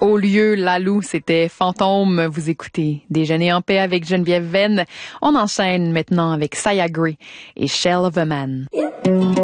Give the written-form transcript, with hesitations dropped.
Au lieu, Lalou, c'était Fantôme. Vous écoutez Déjeuner en paix avec Geneviève Venn. On enchaîne maintenant avec Saya Gray et Shell of a Man.